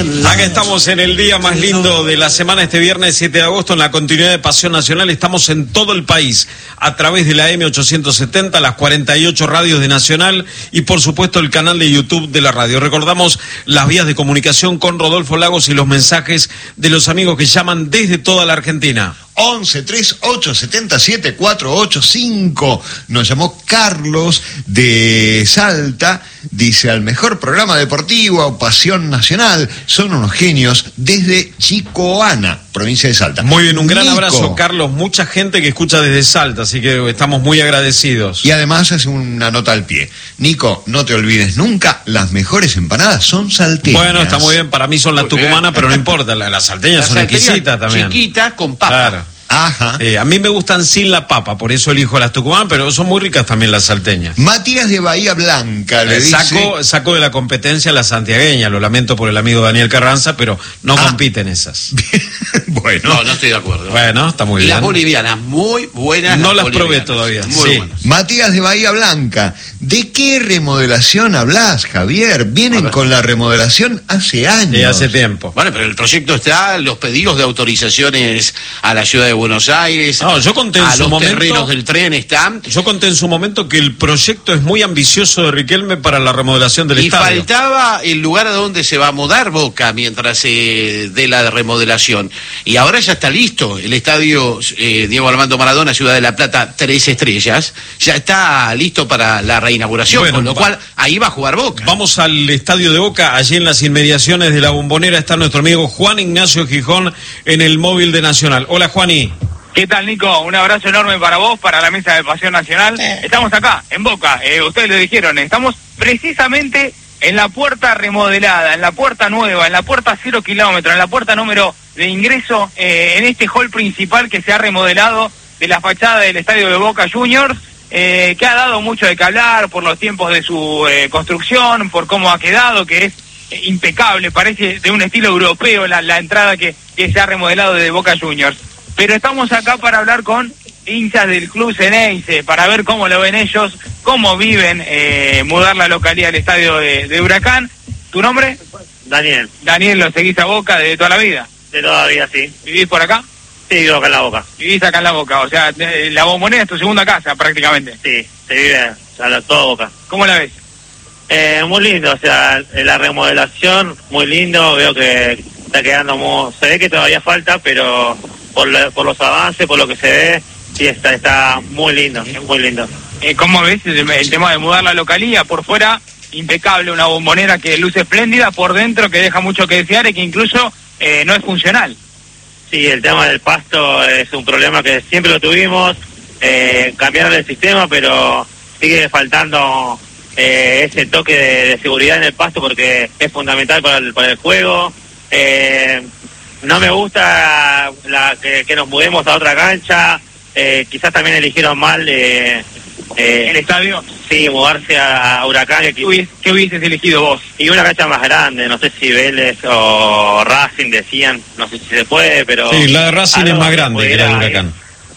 Acá estamos en el día más lindo de la semana, este viernes 7 de agosto, en la continuidad de Pasión Nacional. Estamos en todo el país, a través de la M870, las 48 radios de Nacional y por supuesto el canal de YouTube de la radio. Recordamos las vías de comunicación con Rodolfo Lagos y los mensajes de los amigos que llaman desde toda la Argentina. 11-3877-485. Nos llamó Carlos de Salta. Dice: al mejor programa deportivo, Pasión Nacional. Son unos genios desde Chicoana, provincia de Salta. Muy bien, un gran abrazo, Carlos. Mucha gente que escucha desde Salta, así que estamos muy agradecidos. Y además hace una nota al pie. Nico, no te olvides nunca, las mejores empanadas son salteñas. Bueno, está muy bien, para mí son las tucumanas, pero no importa, las salteñas son exquisitas también. Chiquitas con papa. Claro. Ajá. A mí me gustan sin la papa, por eso elijo las tucumanas, pero son muy ricas también las salteñas. Matías de Bahía Blanca le dice... Saco de la competencia la santiagueña, lo lamento por el amigo Daniel Carranza, pero no compiten esas. Bueno. No estoy de acuerdo. Bueno, está muy bien. Las bolivianas, muy buenas. No las probé todavía. Muy buenas. Matías de Bahía Blanca, ¿de qué remodelación hablas, Javier? Vienen con la remodelación hace años. Hace tiempo. Vale, pero el proyecto está, los pedidos de autorizaciones a la ciudad de Buenos Aires, no, yo conté en a su los momento, terrenos del tren están. Yo conté en su momento que el proyecto es muy ambicioso de Riquelme para la remodelación del estadio. Y faltaba el lugar a donde se va a mudar Boca mientras se dé la remodelación. Y ahora ya está listo. El estadio Diego Armando Maradona, Ciudad de la Plata, 3 estrellas, ya está listo para la reinauguración, bueno, con lo cual ahí va a jugar Boca. Vamos al estadio de Boca, allí en las inmediaciones de la Bombonera está nuestro amigo Juan Ignacio Gijón en el móvil de Nacional. Hola, Juani. ¿Qué tal, Nico? Un abrazo enorme para vos, para la mesa de Pasión Nacional. Estamos acá, en Boca, ustedes lo dijeron, estamos precisamente en la puerta remodelada, en la puerta nueva, en la puerta 0 kilómetros, en la puerta número de ingreso, en este hall principal que se ha remodelado de la fachada del estadio de Boca Juniors, que ha dado mucho de qué hablar por los tiempos de su construcción, por cómo ha quedado, que es impecable, parece de un estilo europeo la entrada que se ha remodelado de Boca Juniors. Pero estamos acá para hablar con hinchas del club Ceneice, para ver cómo lo ven ellos, cómo viven mudar la localidad del estadio de Huracán. ¿Tu nombre? Daniel. Daniel, ¿lo seguís a Boca de toda la vida? De toda la vida, sí. ¿Vivís por acá? Sí, vivo acá en la Boca. Vivís acá en la Boca, o sea, la Bombonera es tu segunda casa prácticamente. Sí, se vive a toda Boca. ¿Cómo la ves? Muy lindo, o sea, la remodelación, muy lindo, veo que está quedando muy... Se ve que todavía falta, pero por los avances, por lo que se ve, sí, está muy lindo, muy lindo. ¿Cómo ves el tema de mudar la localía? Por fuera, impecable, una Bombonera que luce espléndida, por dentro que deja mucho que desear y que incluso no es funcional. Sí, el tema del pasto es un problema que siempre lo tuvimos, cambiaron el sistema, pero sigue faltando ese toque de seguridad en el pasto porque es fundamental para el juego. No me gusta que nos mudemos a otra cancha, quizás también eligieron mal el estadio. Sí, mudarse a Huracán. ¿Qué hubieses elegido vos? Y una cancha más grande, no sé si Vélez o Racing decían, no sé si se puede, pero... Sí, la de Racing es más grande que la de Huracán.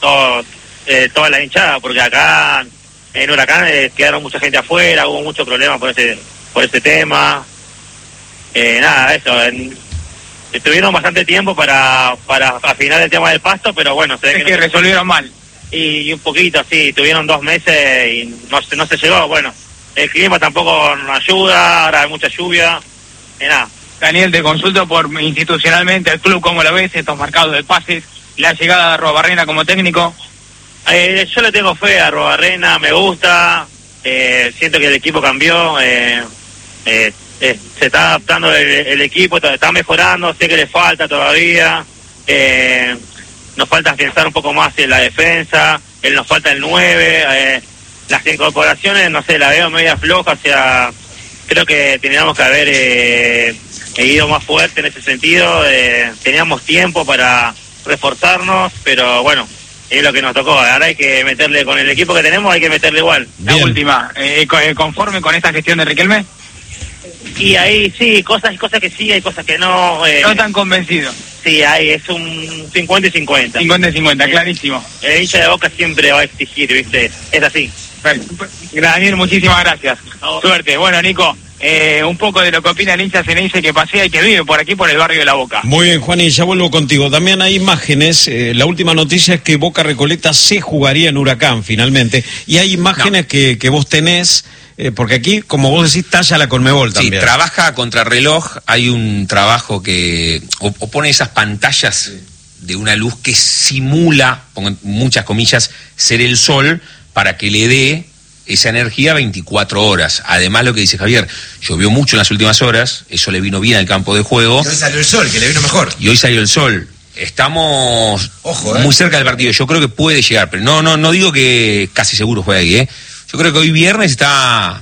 Toda la hinchada, porque acá en Huracán quedaron mucha gente afuera, hubo muchos problemas por ese tema. Nada, eso... Tuvieron bastante tiempo para afinar el tema del pasto, pero bueno, se ve que resolvieron mal. Y un poquito, sí, tuvieron 2 meses y no se llegó. Bueno, el clima tampoco nos ayuda, ahora hay mucha lluvia, y nada. Daniel, te consulto por institucionalmente el club, ¿cómo lo ves? Estos marcados de pases, la llegada de Arruabarrena como técnico. Yo le tengo fe a Arruabarrena, me gusta, siento que el equipo cambió, se está adaptando el equipo, está mejorando, sé que le falta todavía, nos falta pensar un poco más en la defensa, nos falta el 9, las incorporaciones, no sé, la veo media floja, o sea, creo que teníamos que haber ido más fuerte en ese sentido, teníamos tiempo para reforzarnos, pero bueno, es lo que nos tocó, ahora hay que meterle con el equipo que tenemos, hay que meterle igual. La última, ¿conforme con esta gestión de Riquelme? Y ahí sí, cosas que sí, hay cosas que no. No tan convencido. Sí, ahí es un 50 y 50. 50 y 50, clarísimo. El hincha de Boca siempre va a exigir, ¿viste? Es así. Daniel, muchísimas gracias. Suerte. Bueno, Nico, un poco de lo que opina el hincha ceneice que pasea y que vive por aquí, por el barrio de La Boca. Muy bien, Juan, y ya vuelvo contigo. También hay imágenes. La última noticia es que Boca Recoleta se jugaría en Huracán, finalmente. Y hay imágenes que vos tenés, porque aquí, como vos decís, talla la Conmebol también. Sí, trabaja a contrarreloj. Hay un trabajo que pone esas pantallas de una luz que simula, pongo en muchas comillas, ser el sol, para que le dé esa energía 24 horas. Además, lo que dice Javier, llovió mucho en las últimas horas, eso le vino bien al campo de juego. Y hoy salió el sol, que le vino mejor. Y hoy salió el sol. Estamos muy cerca del partido. Yo creo que puede llegar, pero no digo que casi seguro juegue ahí, Yo creo que hoy viernes está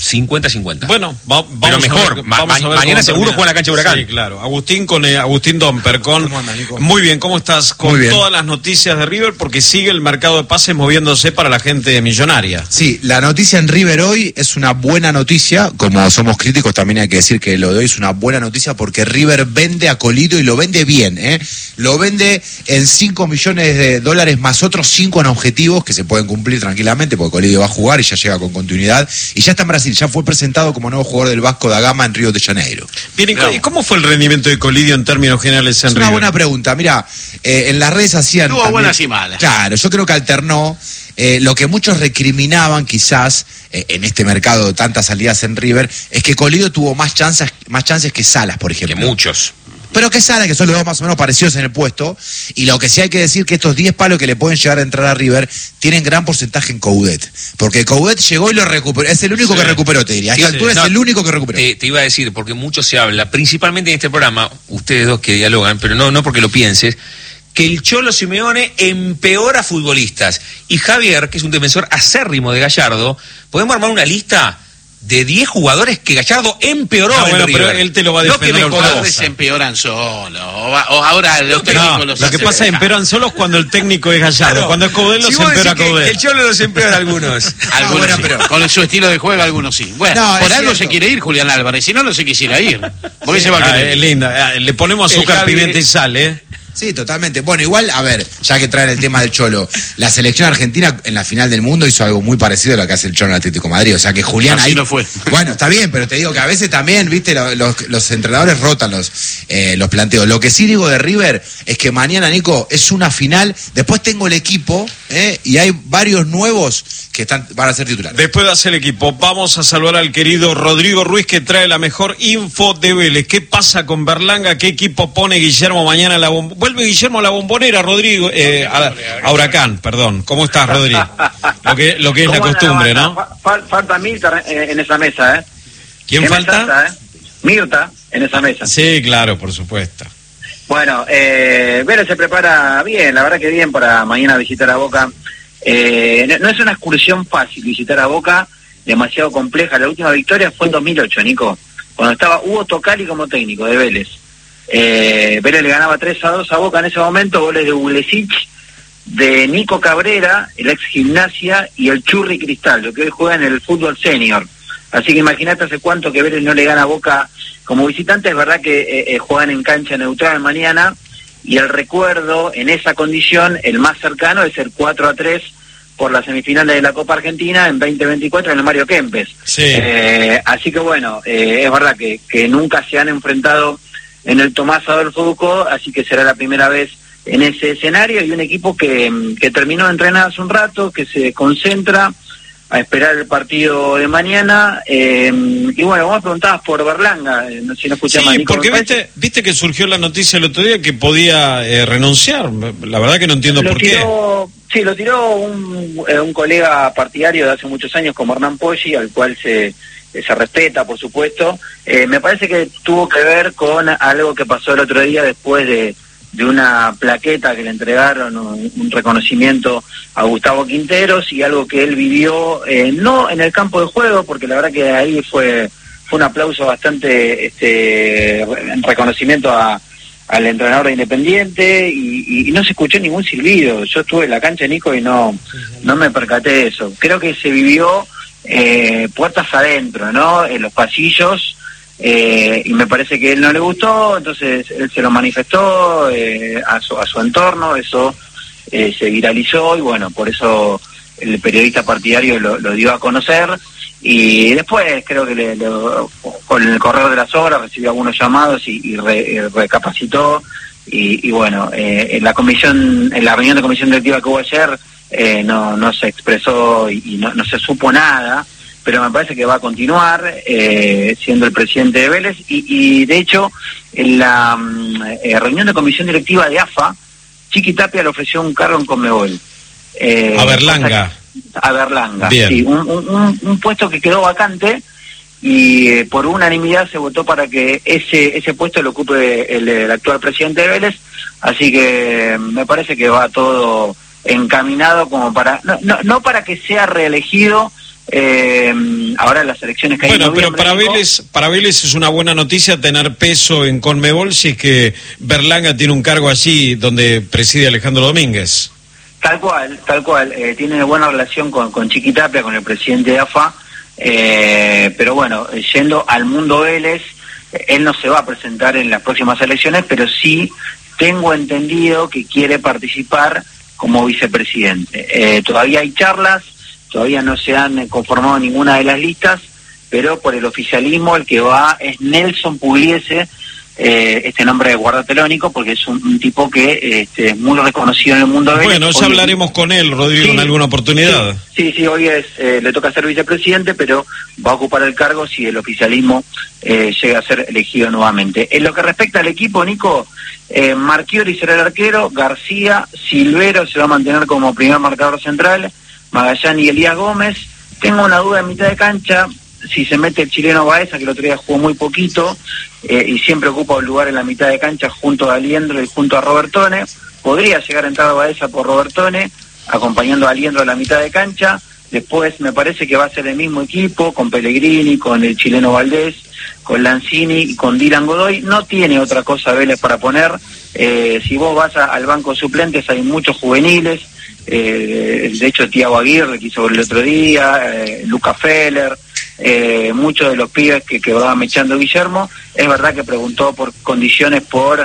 50-50. Bueno, vamos pero mejor, a ver mañana seguro juega en la cancha de Huracán. Sí, claro. Agustín Domper con... ¿Cómo anda, Nico? Muy bien, ¿cómo estás? Con Muy bien. Todas las noticias de River, porque sigue el mercado de pases moviéndose para la gente millonaria. Sí, la noticia en River hoy es una buena noticia. Como somos críticos, también hay que decir que lo de hoy es una buena noticia porque River vende a Colidio y lo vende bien, Lo vende en $5 millones más otros 5 en objetivos que se pueden cumplir tranquilamente porque Colidio va a jugar y ya llega con continuidad. Y ya está en Brasil, ya fue presentado como nuevo jugador del Vasco da Gama en Río de Janeiro. Bien, ¿y cómo fue el rendimiento de Colidio en términos generales en Es una River? buena pregunta. Mira, en las redes hacían... Tuvo también- buenas y malas. Claro, yo creo que alternó. Lo que muchos recriminaban quizás en este mercado de tantas salidas en River es que Colidio tuvo más chances que Salas, por ejemplo. Que muchos. Pero que Salas, que son los dos más o menos parecidos en el puesto, y lo que sí hay que decir que estos 10 palos que le pueden llegar a entrar a River tienen gran porcentaje en Coudet, porque Coudet llegó y lo recuperó, es el único que recuperó, te diría, a esta altura es el único que recuperó. Te iba a decir, porque mucho se habla, principalmente en este programa, ustedes dos que dialogan, pero no porque lo pienses, que el Cholo Simeone empeora futbolistas. Y Javier, que es un defensor acérrimo de Gallardo, podemos armar una lista de 10 jugadores que Gallardo empeoró en bueno, River. pero él te lo va a No que defender. los jugadores ortodoxa. se empeoran solo. O ahora los técnicos No, los lo que hacen pasa es que dejar. empeoran solos cuando el técnico es Gallardo. Claro. Cuando es Coudet, los Si vos empeora decís que Coudet. el Cholo los empeora a algunos. Algunos bueno, sí. pero- Con su estilo de juego, algunos sí. Bueno, No, por es algo cierto. se quiere ir Julián Álvarez, si no, no se quisiera ir. ¿Por qué se va a querer Es ir? linda. Le ponemos azúcar, Javi- pimienta y sal, Sí, totalmente. Bueno, igual, a ver, ya que traen el tema del Cholo, la selección argentina en la final del mundo hizo algo muy parecido a lo que hace el Cholo en el Atlético de Madrid. O sea que Julián Así ahí... no fue. Bueno, está bien, pero te digo que a veces también, viste, los entrenadores rotan los planteos. Lo que sí digo de River es que mañana, Nico, es una final. Después tengo el equipo, y hay varios nuevos que van a ser titulares. Después de hacer equipo, vamos a saludar al querido Rodrigo Ruiz, que trae la mejor info de Vélez. ¿Qué pasa con Berlanga? ¿Qué equipo pone Guillermo mañana a la Vuelve Guillermo a la Bombonera, Rodrigo, a Huracán, perdón. ¿Cómo estás, Rodrigo? Lo que es la costumbre, ¿no? Falta Mirta en esa mesa, ¿Quién ¿Qué falta? mesaza, Mirta en esa mesa. Sí, claro, por supuesto. Bueno, Vélez se prepara bien, la verdad que bien para mañana visitar a Boca. No es una excursión fácil visitar a Boca, demasiado compleja. La última victoria fue en 2008, Nico, cuando estaba Hugo Tocali como técnico de Vélez. Vélez le ganaba 3-2 a Boca en ese momento, goles de Uglesic, de Nico Cabrera, el ex Gimnasia, y el Churri Cristal, lo que hoy juega en el fútbol senior. Así que imagínate hace cuánto que Vélez no le gana a Boca como visitante. Es verdad que juegan en cancha neutral mañana, y el recuerdo en esa condición, el más cercano, es el 4-3 por las semifinales de la Copa Argentina en 2024 en el Mario Kempes. Sí. Así que bueno, es verdad que nunca se han enfrentado en el Tomás Adolfo Ducó, así que será la primera vez en ese escenario, y un equipo que terminó de entrenar hace un rato, que se concentra a esperar el partido de mañana. Y bueno, vos preguntabas por Berlanga, si no escuché mal, Sí, Nico, porque me parece. viste que surgió la noticia el otro día que podía renunciar. La verdad que no entiendo por qué. Sí, lo tiró un colega partidario de hace muchos años como Hernán Poggi, al cual se respeta, por supuesto. Me parece que tuvo que ver con algo que pasó el otro día después de una plaqueta que le entregaron, un reconocimiento a Gustavo Quinteros, y algo que él vivió, no en el campo de juego, porque la verdad que ahí fue un aplauso bastante en reconocimiento al entrenador de Independiente, y no se escuchó ningún silbido. Yo estuve en la cancha, Nico, y no me percaté de eso. Creo que se vivió puertas adentro, ¿no? En los pasillos, y me parece que a él no le gustó, entonces él se lo manifestó a su entorno, eso se viralizó, y bueno, por eso el periodista partidario lo dio a conocer. Y después creo que con el correr de las horas recibió algunos llamados y recapacitó. Y bueno, en la reunión de comisión directiva que hubo ayer no se expresó y no se supo nada, pero me parece que va a continuar siendo el presidente de Vélez. Y de hecho, en la reunión de comisión directiva de AFA, Chiqui Tapia le ofreció un cargo en Conmebol. A Berlanga. A Berlanga, bien. Sí, un puesto que quedó vacante y por unanimidad se votó para que ese puesto lo ocupe el actual presidente de Vélez, así que me parece que va todo encaminado como para, no para que sea reelegido ahora en las elecciones que hay en noviembre. Pero para Vélez es una buena noticia tener peso en Conmebol si es que Berlanga tiene un cargo allí donde preside Alejandro Domínguez. Tal cual, tiene buena relación con Chiqui Tapia, con el presidente de AFA, pero bueno, yendo al mundo Vélez, él no se va a presentar en las próximas elecciones, pero sí tengo entendido que quiere participar como vicepresidente. Todavía hay charlas, todavía no se han conformado ninguna de las listas, pero por el oficialismo el que va es Nelson Pugliese, este nombre de guardatelónico, porque es un tipo que es muy reconocido en el mundo de Vélez. Bueno, ya hablaremos con él, Rodrigo, sí, en alguna oportunidad. Sí, hoy le toca ser vicepresidente, pero va a ocupar el cargo si el oficialismo llega a ser elegido nuevamente. En lo que respecta al equipo, Nico, Marchiori será el arquero, García, Silvero se va a mantener como primer marcador central, Magallán y Elías Gómez. Tengo una duda en mitad de cancha, si se mete el chileno Baeza, que el otro día jugó muy poquito, y siempre ocupa un lugar en la mitad de cancha junto a Aliendro y junto a Robertone. Podría llegar a entrar Baeza por Robertone, acompañando a Aliendro a la mitad de cancha. Después me parece que va a ser el mismo equipo, con Pellegrini, con el chileno Valdés, con Lanzini y con Dylan Godoy. No tiene otra cosa Vélez para poner. Si vos vas al banco de suplentes, hay muchos juveniles. De hecho, Thiago Aguirre, que hizo el otro día, Luca Feller, muchos de los pibes que va mechando Guillermo. Es verdad que preguntó por condiciones por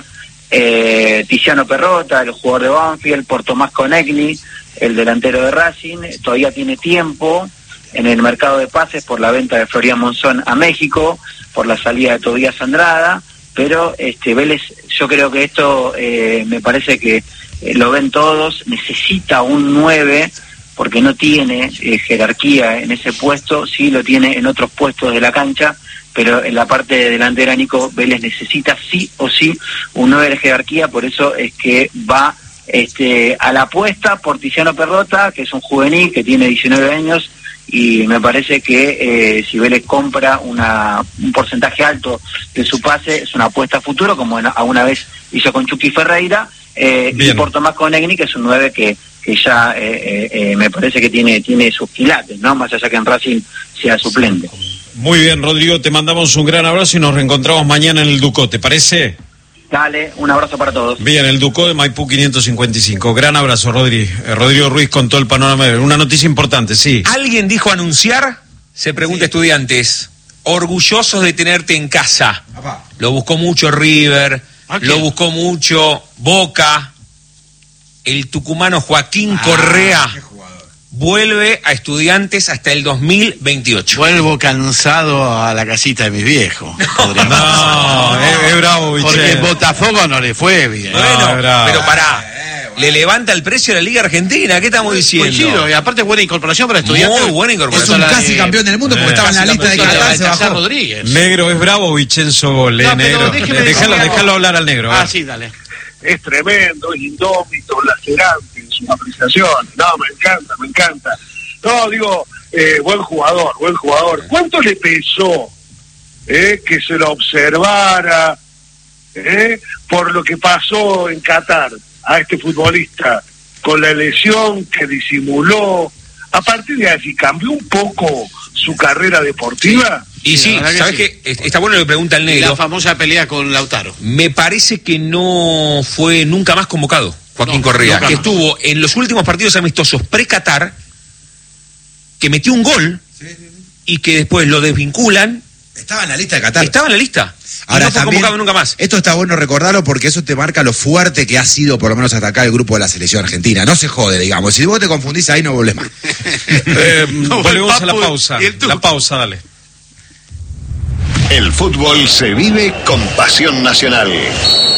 Tiziano Perrota, el jugador de Banfield, por Tomás Conegni, el delantero de Racing. Todavía tiene tiempo en el mercado de pases por la venta de Florian Monzón a México, por la salida de Tobías Andrada, pero Vélez, yo creo que esto me parece que lo ven todos, necesita un 9 porque no tiene jerarquía en ese puesto, sí lo tiene en otros puestos de la cancha, pero en la parte delantera, Nico, Vélez necesita sí o sí un 9 de jerarquía, por eso es que va a la apuesta por Tiziano Perrota, que es un juvenil que tiene 19 años, y me parece que si Vélez compra un porcentaje alto de su pase, es una apuesta a futuro, como alguna vez hizo con Chucky Ferreira, y por Tomás Conegni, que es un 9 que ya me parece que tiene sus quilates, ¿no? Más allá que en Racing sea suplente. Muy bien, Rodrigo, te mandamos un gran abrazo y nos reencontramos mañana en el Ducó, ¿te parece? Dale, un abrazo para todos. Bien, el Ducó de Maipú 555. Gran abrazo, Rodrigo Ruiz con todo el panorama. Una noticia importante, sí. ¿Alguien dijo anunciar? Se pregunta Estudiantes. Orgullosos de tenerte en casa. Lo buscó mucho River, lo buscó mucho Boca. El tucumano Joaquín Correa vuelve a Estudiantes hasta el 2028. Vuelvo cansado a la casita de mis viejos. No, es bravo, Vicente. Porque en Botafogo no le fue bien. Bueno, pero pará. Le levanta el precio de la Liga Argentina, ¿qué estamos diciendo? Chido, y aparte buena incorporación para Estudiantes. Muy buena incorporación. Es un casi campeón del mundo porque estaba en la lista de Qatar, se bajó. Rodríguez. Negro, es bravo Vicenzo Gol, negro. Déjalo hablar al negro. Sí, dale. Es tremendo, es indómito, lacerante en su apreciación. No, me encanta. No, digo, buen jugador. ¿Cuánto le pesó que se lo observara por lo que pasó en Qatar a este futbolista con la lesión que disimuló? A partir de allí, ¿cambió un poco su carrera deportiva? Y sí, ¿sabes qué? Está bueno lo que pregunta el negro. La famosa pelea con Lautaro. Me parece que no fue nunca más convocado Joaquín Correa, que estuvo en los últimos partidos amistosos pre-Qatar, que metió un gol y que después lo desvinculan. Estaba en la lista de Qatar. Estaba en la lista. Ahora no fue también, convocado nunca más. esto está bueno recordarlo porque eso te marca lo fuerte que ha sido, por lo menos hasta acá, el grupo de la selección argentina. No se jode, digamos. Si vos te confundís ahí, no volvés más. Volvemos a la pausa. La pausa, dale. El fútbol se vive con pasión nacional.